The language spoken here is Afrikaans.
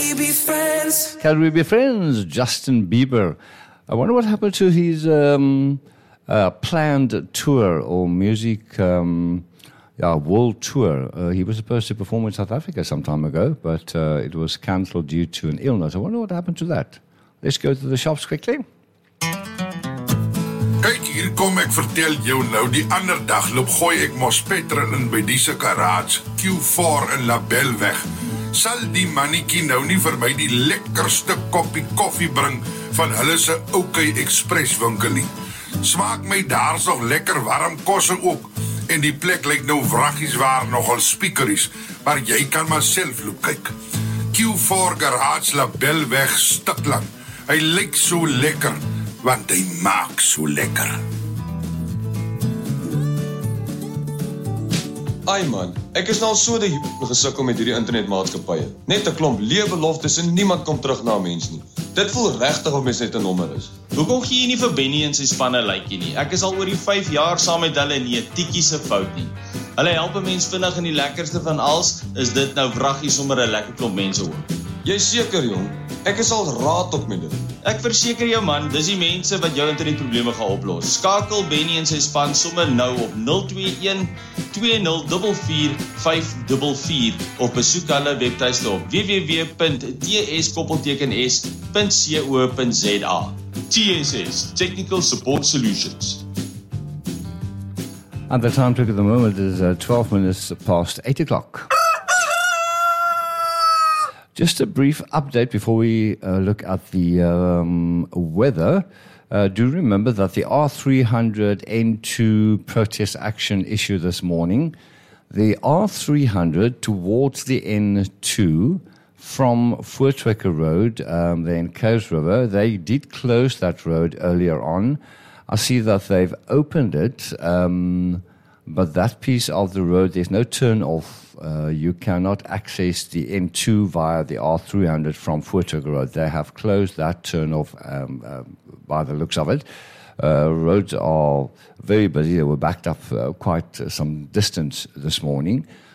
Can we be friends? Justin Bieber. I wonder what happened to his planned tour or music world tour. He was supposed to perform in South Africa some time ago, but it was cancelled due to an illness. I wonder what happened to that. Let's go to the shops quickly. Kyk, hier kom ek vertel jou nou, die ander dag loop gooi ek mos petrol in by die se garage, Q4 in Labelweg. Sal die mannetjie nou nie vir my die lekkerste koppie koffie bring van hulle se OK Express winkel nie. Smaak my daar's nog lekker warm kosse ook, en die plek lyk nou wraggies waar nogal speakeries, maar jy kan maar self loop kyk. Q4 garage Labelweg Stikland. Hy lyk so lekker, want hy maak so lekker. Ai man, ek is nou al so gesukkel met hierdie internetmaatskappye. Net 'n klomp leë beloftes en niemand kom terug na 'n mens nie. Dit voel regtig of mens net 'n nommer is. Hoekom gee jy nie vir Benny en sy spanne lykie nie? Ek is al oor die 5 jaar saam met hulle en nie 'n tikkie se fout nie. Hulle help 'n mens vinnig en die lekkerste van alles is dit nou wraggie sommer 'n lekker klomp mense ook. Jy seker jong, ek is al raad op met dit. Ek verseker jou man, dis die mense wat jou internetprobleme gaan oplos. Skakel Benny en sy span sommer nou op 021 2044 544 of besoek hulle webtuiste op www.ts.co.za. TSS, Technical Support Solutions. And the time check at the moment is 12 minutes past 8 o'clock. Just a brief update before we look at the weather. Do remember that the R300 N2 protest action issue this morning. The R300 towards the N2 from Voortrekker Road, the Enclosed River, they did close that road earlier on. I see that they've opened it, but that piece of the road, there's no turn off. You cannot access the N2 via the R300 from Voortrekker Road. They have closed that turn off by the looks of it. Roads are very busy. They were backed up quite some distance this morning.